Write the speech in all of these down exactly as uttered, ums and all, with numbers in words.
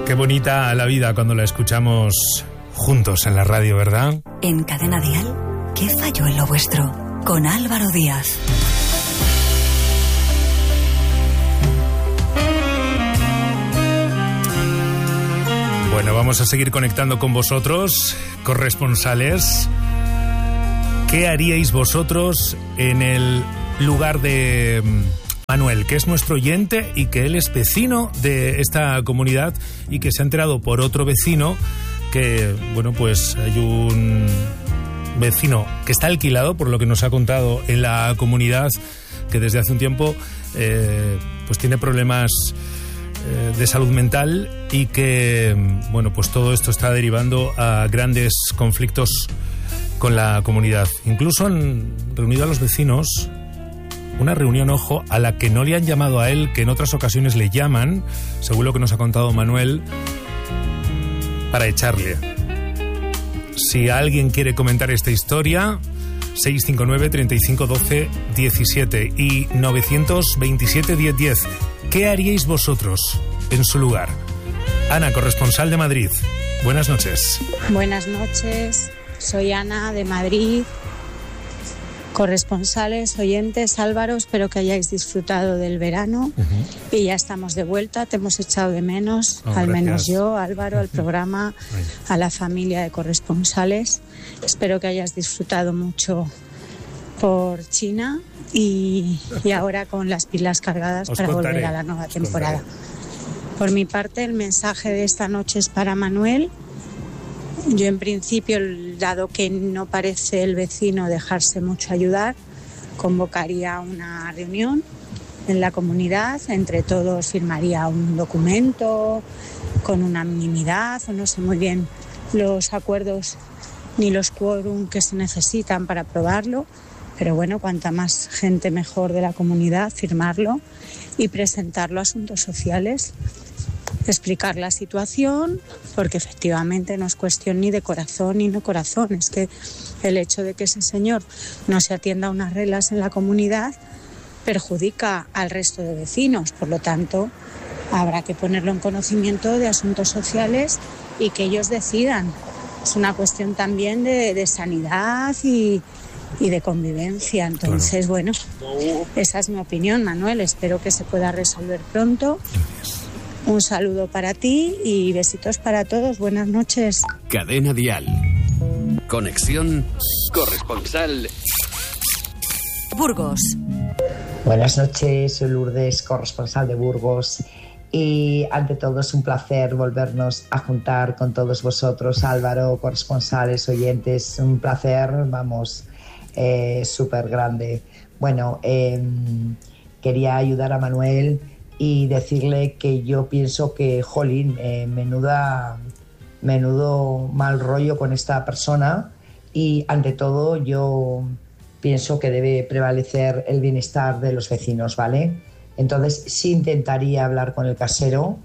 Qué bonita la vida cuando la escuchamos juntos en la radio, ¿verdad? En Cadena Dial, ¿qué falló en lo vuestro? Con Álvaro Díaz. Bueno, vamos a seguir conectando con vosotros, corresponsales. ¿Qué haríais vosotros en el lugar de Manuel, que es nuestro oyente y que él es vecino de esta comunidad y que se ha enterado por otro vecino que, bueno, pues hay un vecino que está alquilado, por lo que nos ha contado, en la comunidad, que desde hace un tiempo eh, pues tiene problemas eh, de salud mental y que, bueno, pues todo esto está derivando a grandes conflictos con la comunidad. Incluso han reunido a los vecinos, una reunión, ojo, a la que no le han llamado a él, que en otras ocasiones le llaman, según lo que nos ha contado Manuel, para echarle. Si alguien quiere comentar esta historia, seis cinco nueve, treinta y cinco, doce, diecisiete y novecientos veintisiete, diez diez. ¿Qué haríais vosotros en su lugar? Ana, corresponsal de Madrid. Buenas noches. Buenas noches. Soy Ana, de Madrid. Corresponsales, oyentes, Álvaro, espero que hayáis disfrutado del verano. Uh-huh. Y ya estamos de vuelta, te hemos echado de menos, oh, al gracias. menos yo, Álvaro, al programa, Ay. a la familia de corresponsales. Espero que hayas disfrutado mucho por China y, y ahora con las pilas cargadas Os para contaré. volver a la nueva Os temporada. Contaré. Por mi parte, el mensaje de esta noche es para Manuel. Yo, en principio, dado que no parece el vecino dejarse mucho ayudar, convocaría una reunión en la comunidad, entre todos firmaría un documento con unanimidad, o no sé muy bien los acuerdos ni los quórum que se necesitan para aprobarlo, pero bueno, cuanta más gente mejor de la comunidad, firmarlo y presentarlo a asuntos sociales. Explicar la situación, porque efectivamente no es cuestión ni de corazón ni no corazón, es que el hecho de que ese señor no se atienda a unas reglas en la comunidad perjudica al resto de vecinos, por lo tanto habrá que ponerlo en conocimiento de asuntos sociales y que ellos decidan. Es una cuestión también de, de sanidad y, y de convivencia, entonces claro. Bueno, esa es mi opinión, Manuel, espero que se pueda resolver pronto. Gracias. Un saludo para ti y besitos para todos. Buenas noches. Cadena Dial. Conexión corresponsal. Burgos. Buenas noches, soy Lourdes, corresponsal de Burgos. Y ante todo es un placer volvernos a juntar con todos vosotros, Álvaro, corresponsales, oyentes. Un placer, vamos, eh, súper grande. Bueno, eh, quería ayudar a Manuel y decirle que yo pienso que, jolín, eh, menuda, menudo mal rollo con esta persona, y ante todo yo pienso que debe prevalecer el bienestar de los vecinos, ¿vale? Entonces sí intentaría hablar con el casero,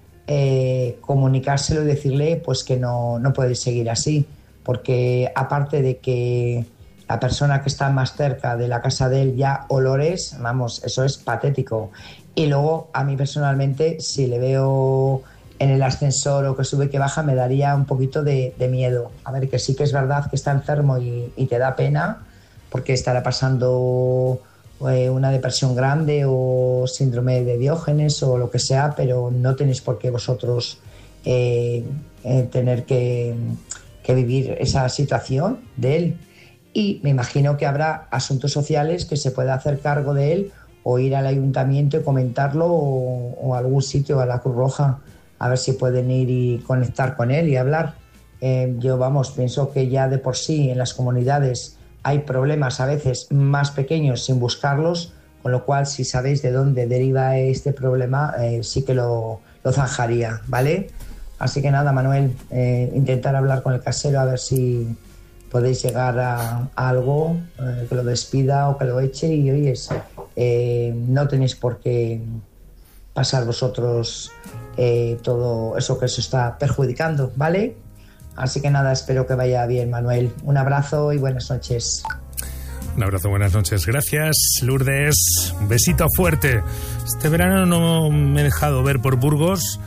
eh, comunicárselo y decirle pues que no, no puede seguir así, porque aparte de que la persona que está más cerca de la casa de él ya olores, vamos, eso es patético. Y luego, a mí personalmente, si le veo en el ascensor o que sube que baja, me daría un poquito de, de miedo. A ver, que sí que es verdad que está enfermo y, y te da pena, porque estará pasando eh, una depresión grande o síndrome de Diógenes o lo que sea, pero no tenéis por qué vosotros eh, eh, tener que, que vivir esa situación de él. Y me imagino que habrá asuntos sociales que se pueda hacer cargo de él, o ir al ayuntamiento y comentarlo, o, o a algún sitio, a la Cruz Roja, a ver si pueden ir y conectar con él y hablar. Eh, yo, vamos, pienso que ya de por sí en las comunidades hay problemas a veces más pequeños sin buscarlos, con lo cual si sabéis de dónde deriva este problema, eh, sí que lo, lo zanjaría, ¿vale? Así que nada, Manuel, eh, intentar hablar con el casero a ver si podéis llegar a, a algo, eh, que lo despida o que lo eche, y oyes, eh, no tenéis por qué pasar vosotros eh, todo eso que os está perjudicando, ¿vale? Así que nada, espero que vaya bien, Manuel. Un abrazo y buenas noches. Un abrazo, buenas noches. Gracias, Lourdes. Un besito fuerte. Este verano no me he dejado ver por Burgos,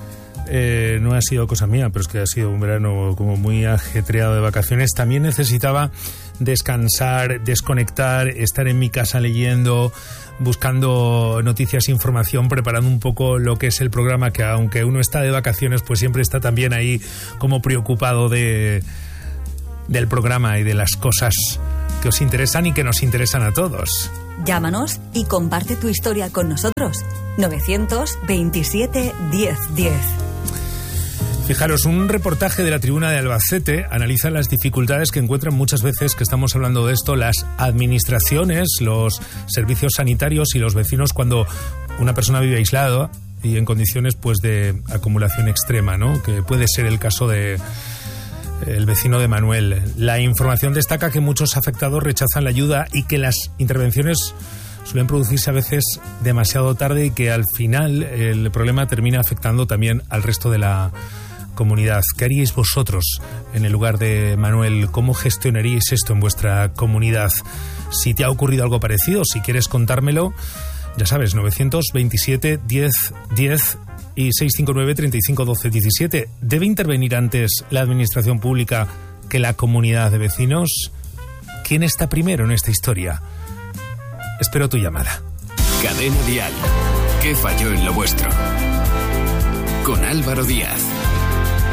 eh, no ha sido cosa mía, pero es que ha sido un verano como muy ajetreado de vacaciones. También necesitaba descansar, desconectar, estar en mi casa leyendo, buscando noticias, información, preparando un poco lo que es el programa, que aunque uno está de vacaciones, pues siempre está también ahí como preocupado de del programa y de las cosas que os interesan y que nos interesan a todos. Llámanos y comparte tu historia con nosotros. novecientos veintisiete diez diez. Fijaros, un reportaje de la Tribuna de Albacete analiza las dificultades que encuentran muchas veces, que estamos hablando de esto, las administraciones, los servicios sanitarios y los vecinos cuando una persona vive aislada y en condiciones pues de acumulación extrema, ¿no? Que puede ser el caso de el vecino de Manuel. La información destaca que muchos afectados rechazan la ayuda y que las intervenciones suelen producirse a veces demasiado tarde y que al final el problema termina afectando también al resto de la comunidad. ¿Qué haríais vosotros en el lugar de Manuel? ¿Cómo gestionaríais esto en vuestra comunidad? Si te ha ocurrido algo parecido, si quieres contármelo, ya sabes, novecientos veintisiete diez diez y seiscientos cincuenta y nueve treinta y cinco doce diecisiete. ¿Debe intervenir antes la administración pública que la comunidad de vecinos? ¿Quién está primero en esta historia? Espero tu llamada. Cadena Dial. ¿Qué falló en lo vuestro? Con Álvaro Díaz.